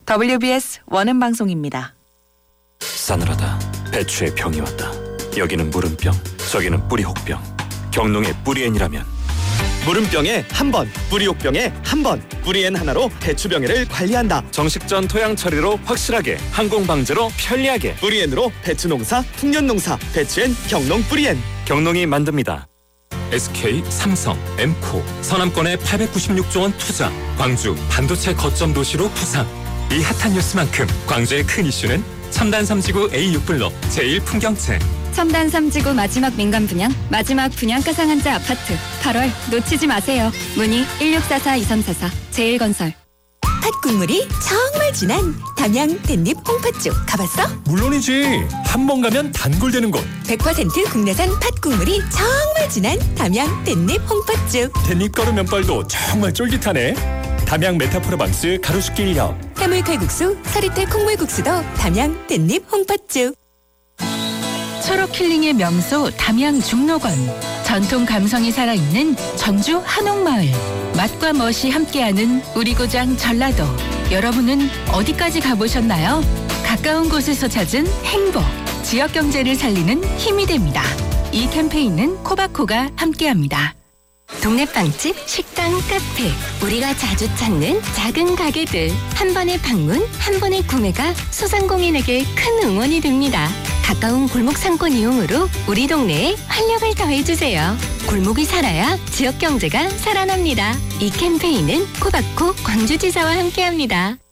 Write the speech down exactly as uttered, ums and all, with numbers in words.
더블유비에스 원음 방송입니다. 싸늘하다. 배추의 병이 왔다. 여기는 무름병, 저기는 뿌리혹병. 경농의 뿌리엔이라면 무름병에 한 번, 뿌리혹병에 한 번. 뿌리엔 하나로 배추병해를 관리한다. 정식전 토양 처리로 확실하게, 항공 방제로 편리하게. 뿌리엔으로 배추 농사, 풍년 농사. 배추엔 경농 뿌리엔. 경농이 만듭니다. 에스케이, 삼성, 엠코, 서남권에 팔백구십육조 원 투자. 광주 반도체 거점 도시로 부상. 이 핫한 뉴스만큼 광주의 큰 이슈는 첨단 삼지구 에이 육 블록 제일 풍경채. 첨단 삼지구 마지막 민간 분양, 마지막 분양가 상한제 아파트. 팔월 놓치지 마세요. 문의 일육사사 이삼사사 제일건설. 팥 국물이 정말 진한 담양 댄잎 홍팥죽 가봤어? 물론이지. 한 번 가면 단골되는 곳. 백 퍼센트 국내산 팥 국물이 정말 진한 담양 댄잎 홍팥죽. 댄잎가루 면발도 정말 쫄깃하네. 담양 메타프로방스 가로수길 일 역. 해물칼국수, 서리태 콩물국수도 담양 댄잎 홍팥죽. 철옥 힐링의 명소 담양 중록원. 전통 감성이 살아있는 전주 한옥마을. 맛과 멋이 함께하는 우리 고장 전라도. 여러분은 어디까지 가보셨나요? 가까운 곳에서 찾은 행복. 지역 경제를 살리는 힘이 됩니다. 이 캠페인은 코바코가 함께합니다. 동네 빵집, 식당, 카페. 우리가 자주 찾는 작은 가게들. 한 번의 방문, 한 번의 구매가 소상공인에게 큰 응원이 됩니다. 가까운 골목 상권 이용으로 우리 동네에 활력을 더해주세요. 골목이 살아야 지역 경제가 살아납니다. 이 캠페인은 코바코 광주지사와 함께합니다.